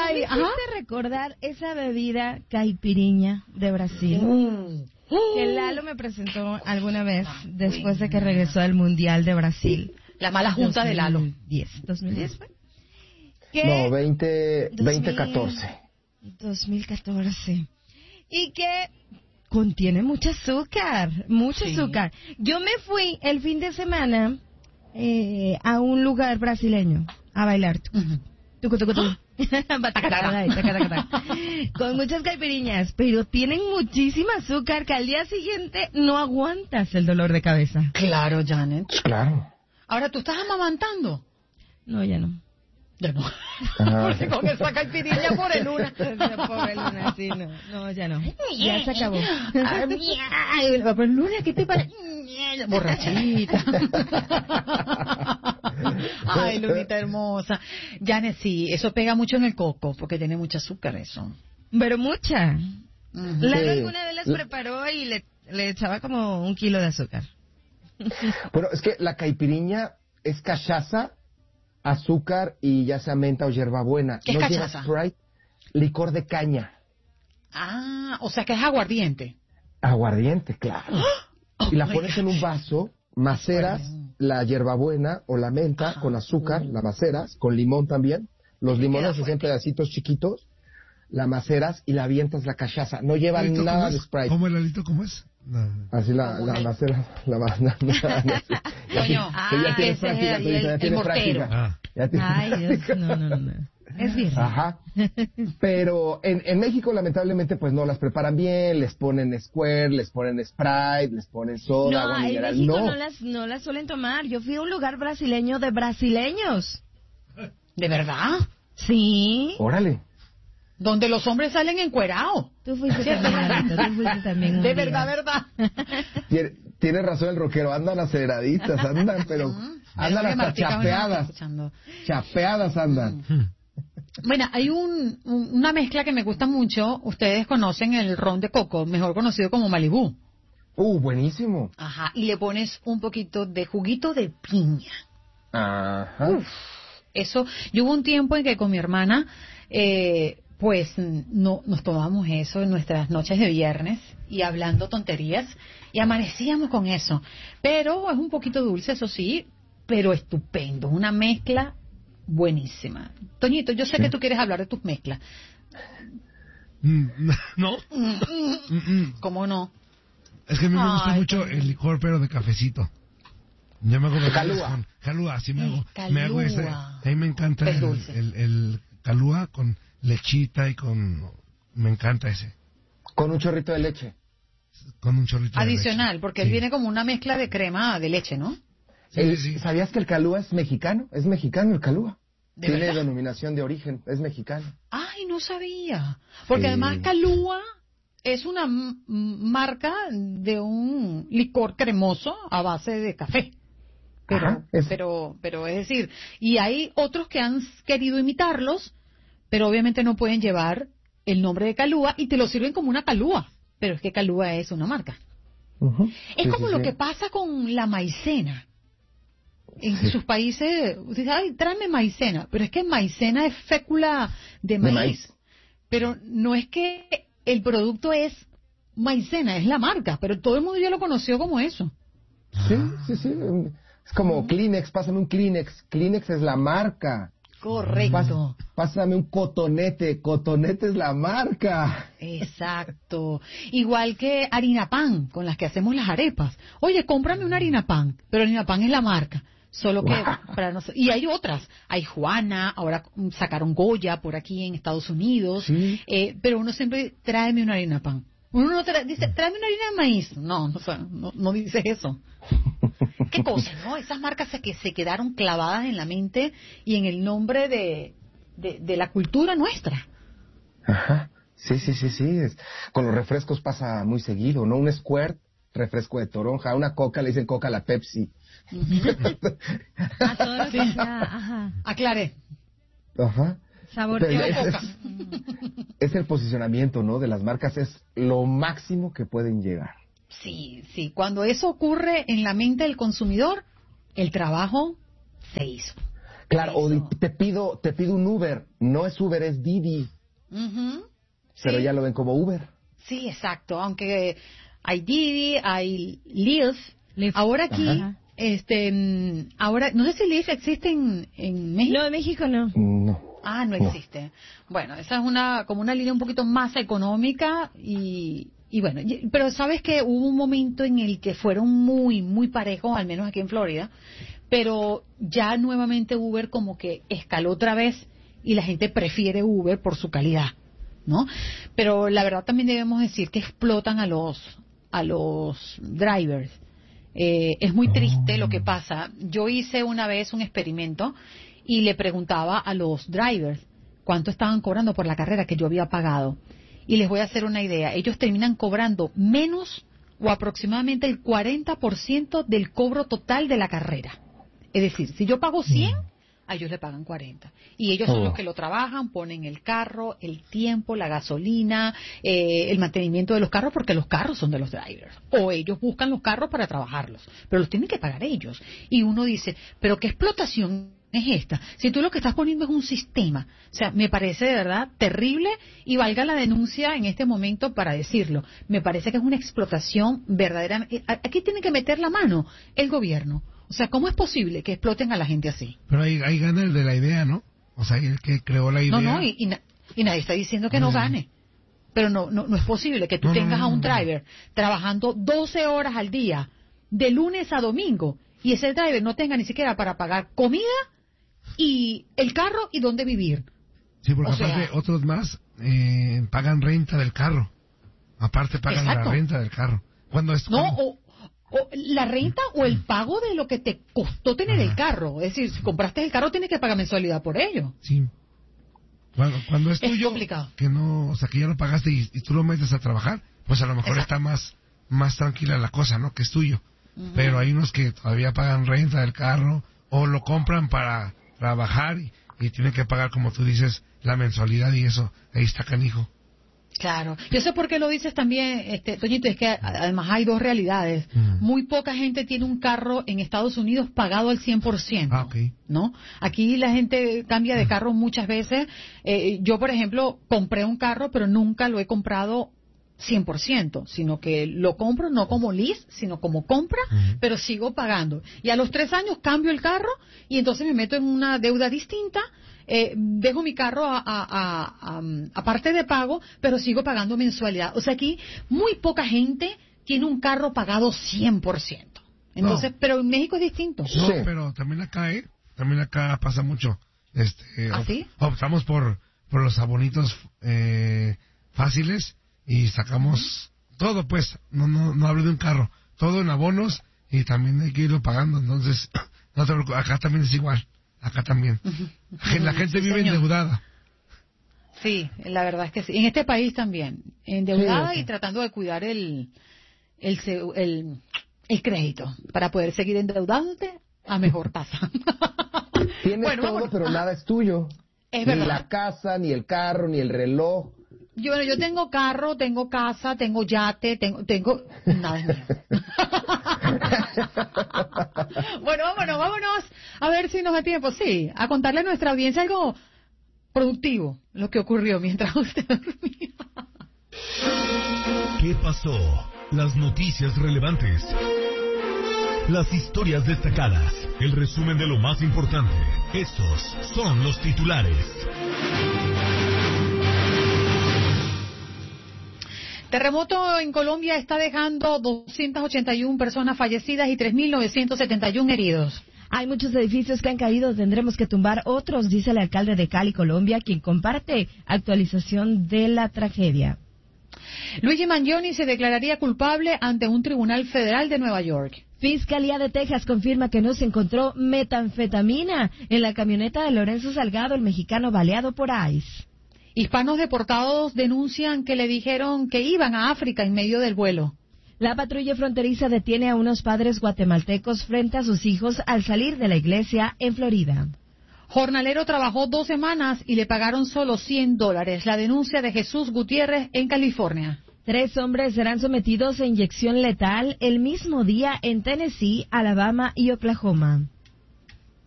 me hiciste recordar esa bebida caipiriña de Brasil. Que Lalo me presentó alguna vez después de que regresó del Mundial de Brasil. La mala junta de Lalo. 2010 fue. No, 2014. 2014. Y que contiene mucho azúcar. Yo me fui el fin de semana a un lugar brasileño a bailar. Tucu, tucu, tucu. Con muchas caipiriñas, pero tienen muchísima azúcar que al día siguiente no aguantas el dolor de cabeza. Claro, Janet. Claro. Ahora, ¿tú estás amamantando? No, ya no. Ya no. Porque con esa caipiriña por el Luna. Pobre Luna, sí, no. No, ya no. Ya se acabó. Pero Luna, ¿qué te parece? Borrachita. Ay, Lunita hermosa. Janet, sí, eso pega mucho en el coco, porque tiene mucho azúcar eso. Pero mucha. Lalo Sí. alguna vez las preparó y le echaba como 1 kilo de azúcar. Bueno, es que la caipiriña es cachaza, azúcar y ya sea menta o hierbabuena. ¿Qué es no lleva cachaza? Sprite, licor de caña. Ah, o sea que es aguardiente. Aguardiente, claro. Y la pones en un vaso, maceras la hierbabuena o la menta con azúcar, la maceras, con limón también. Los limones se hacen pedacitos chiquitos, la maceras y la avientas la cachaza. No lleva ¿Lalito, nada cómo de es? Sprite. ¿Cómo el Lalito, cómo es? No. Así la maceras, Coño, ya tienes ese es práctica, el- tú dices, ya el tienes mortero. práctica. Ya tienes Ay, Dios, práctica. no. Es bien. Ajá. Pero en México, lamentablemente, pues no las preparan bien, les ponen Square, les ponen Sprite, les ponen soda, agua No, en mineral. México No. no las suelen tomar. Yo fui a un lugar brasileño de brasileños. ¿De verdad? Sí. Órale. Donde los hombres salen encuerados. Tú fuiste también, Lalito, tú fuiste también un De día. verdad. Tiene razón el rockero, andan aceleraditas, andan, pero andan Oye, hasta Martica, bueno, chapeadas. escuchando. Chapeadas andan. Bueno, hay una mezcla que me gusta mucho. Ustedes conocen el ron de coco, mejor conocido como Malibú. Buenísimo. Ajá, y le pones un poquito de juguito de piña. Ajá. Eso, yo hubo un tiempo en que con mi hermana, pues no nos tomábamos eso en nuestras noches de viernes y hablando tonterías y amanecíamos con eso. Pero es un poquito dulce, eso sí, pero estupendo, una mezcla buenísima. Toñito, yo sé que tú quieres hablar de tus mezclas. ¿No? ¿Cómo no? Es que a mí me gusta Ay, mucho el licor, pero de cafecito. Yo me hago De bebidas calúa. con calúa, sí me hago. Calúa. Me hago ese. A mí me encanta Es dulce. el calúa con lechita y con. Me encanta ese. Con un chorrito de leche. Con un chorrito Adicional, de leche. porque Sí. él viene como una mezcla de crema de leche, ¿no? Sí. ¿Sabías que el calúa es mexicano? Es mexicano el calúa. ¿De Tiene verdad? denominación de origen, es mexicano. Ay, no sabía. Porque Sí. además Calúa es una marca de un licor cremoso a base de café. Pero, Ajá, es- pero es decir, y hay otros que han querido imitarlos, pero obviamente no pueden llevar el nombre de Calúa y te lo sirven como una Calúa. Pero es que Calúa es una marca. Ujú. Es Sí, como sí, lo sí. que pasa con la maicena. En sus países, usted dice, ay, tráeme maicena. Pero es que maicena es fécula de De maíz. maíz. Pero no es que el producto es maicena, es la marca. Pero todo el mundo ya lo conoció como eso. Sí. Es como Kleenex, pásame un Kleenex. Kleenex es la marca. Correcto. Pásame un cotonete. Cotonete es la marca. Exacto. Igual que harina pan, con las que hacemos las arepas. Oye, cómprame una harina pan. Pero harina pan es la marca. Solo que para nosotros. Y hay otras. Hay Juana, ahora sacaron Goya por aquí en Estados Unidos. Sí. Pero uno siempre tráeme una harina pan. Uno no dice, tráeme una harina de maíz. No dice eso. Qué cosa, ¿no? Esas marcas que se quedaron clavadas en la mente y en el nombre de la cultura nuestra. Ajá. Sí. Con los refrescos pasa muy seguido, ¿no? Un Squirt, refresco de toronja. Una Coca le dicen Coca a la Pepsi. A todo lo que sea, ajá. Aclaré. Ajá. Sabor Pero de Coca. es el posicionamiento, ¿no? De las marcas es lo máximo que pueden llegar. Sí. Cuando eso ocurre en la mente del consumidor, el trabajo se hizo. Claro, o te pido un Uber. No es Uber, es Didi. Pero Sí. ya lo ven como Uber. Sí, exacto. Aunque hay Didi, hay Lyft. Ahora aquí, Ajá. ahora, no sé si Lyft existe en México. No, en México no. No. Ah, no existe. Bueno, esa es como una línea un poquito más económica y bueno, pero sabes que hubo un momento en el que fueron muy, muy parejos, al menos aquí en Florida, pero ya nuevamente Uber como que escaló otra vez y la gente prefiere Uber por su calidad, ¿no? Pero la verdad también debemos decir que explotan a los drivers. Es muy triste lo que pasa. Yo hice una vez un experimento y le preguntaba a los drivers cuánto estaban cobrando por la carrera que yo había pagado. Y les voy a hacer una idea. Ellos terminan cobrando menos o aproximadamente el 40% del cobro total de la carrera. Es decir, si yo pago 100, a ellos le pagan 40. Y ellos son los que lo trabajan, ponen el carro, el tiempo, la gasolina, el mantenimiento de los carros, porque los carros son de los drivers. O ellos buscan los carros para trabajarlos, pero los tienen que pagar ellos. Y uno dice, ¿pero qué explotación es esta? Si tú lo que estás poniendo es un sistema. O sea, me parece de verdad terrible y valga la denuncia en este momento para decirlo. Me parece que es una explotación verdadera. Aquí tiene que meter la mano el gobierno. O sea, ¿cómo es posible que exploten a la gente así? Pero ahí gana el de la idea, ¿no? O sea, el que creó la idea. No, y nadie está diciendo que no gane. Pero no es posible que tú tengas a un driver trabajando 12 horas al día, de lunes a domingo, y ese driver no tenga ni siquiera para pagar comida y el carro y dónde vivir. Sí, porque O sea, aparte otros más pagan renta del carro. Aparte pagan Exacto. la renta del carro. Cuando es No, cuando- o la renta o el pago de lo que te costó tener el carro. Es decir, si compraste el carro tienes que pagar mensualidad por ello. Sí. Cuando es Es tuyo, complicado. que no, o sea, que ya lo pagaste y tú lo metes a trabajar, pues a lo mejor Exacto. está más tranquila la cosa, ¿no? Que es tuyo. Pero hay unos que todavía pagan renta del carro o lo compran para trabajar y tienen que pagar, como tú dices, la mensualidad y eso. Ahí está canijo. Claro. Yo sé por qué lo dices también, Toñito, es que además hay dos realidades. Muy poca gente tiene un carro en Estados Unidos pagado al 100%. Ah, ok. ¿No? Aquí la gente cambia de carro muchas veces. Yo, por ejemplo, compré un carro, pero nunca lo he comprado 100%, sino que lo compro no como lease, sino como compra, pero sigo pagando. Y a los 3 años cambio el carro y entonces me meto en una deuda distinta. Dejo mi carro a parte de pago, pero sigo pagando mensualidad. O sea, aquí muy poca gente tiene un carro pagado 100%. Entonces, pero en México es distinto. No, Sí. pero también acá pasa mucho. ¿Ah, sí? Optamos por los abonitos fáciles y sacamos todo, pues. No hablo de un carro, todo en abonos y también hay que irlo pagando. Entonces, no te preocupes, acá también es igual. Acá también. La gente Sí, vive señor. endeudada. Sí, la verdad es que sí. En este país también, endeudada Sí. y tratando de cuidar el crédito para poder seguir endeudándote a mejor tasa. Tienes Bueno, todo, vámonos. pero nada es tuyo. Es Ni verdad. la casa, ni el carro, ni el reloj. Yo tengo carro, tengo casa, tengo yate, tengo nada es mío. Bueno, vámonos. A ver si nos da tiempo, sí, a contarle a nuestra audiencia algo productivo, lo que ocurrió mientras usted dormía. ¿Qué pasó? Las noticias relevantes. Las historias destacadas. El resumen de lo más importante. Estos son los titulares. Terremoto en Colombia está dejando 281 personas fallecidas y 3.971 heridos. Hay muchos edificios que han caído, tendremos que tumbar otros, dice el alcalde de Cali, Colombia, quien comparte actualización de la tragedia. Luigi Mangione se declararía culpable ante un tribunal federal de Nueva York. Fiscalía de Texas confirma que no se encontró metanfetamina en la camioneta de Lorenzo Salgado, el mexicano baleado por ICE. Hispanos deportados denuncian que le dijeron que iban a África en medio del vuelo. La patrulla fronteriza detiene a unos padres guatemaltecos frente a sus hijos al salir de la iglesia en Florida. Jornalero trabajó 2 semanas y le pagaron solo $100. La denuncia de Jesús Gutiérrez en California. 3 hombres serán sometidos a inyección letal el mismo día en Tennessee, Alabama y Oklahoma.